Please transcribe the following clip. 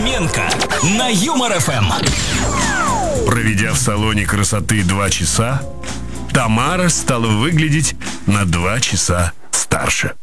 Фоменко на Юмор ФМ. Проведя в салоне красоты 2 часа, Тамара стала выглядеть на 2 часа старше.